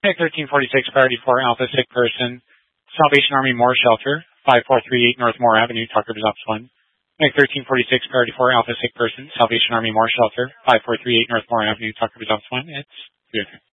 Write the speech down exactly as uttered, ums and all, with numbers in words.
Meg thirteen forty-six, priority four, Alpha, sick person, Salvation Army Moore Shelter, five four three eight North Moore Avenue, Tucker Results one. Meg thirteen forty-six, priority four, Alpha, sick person, Salvation Army Moore Shelter, five four three eight North Moore Avenue, Tucker Results one. It's good.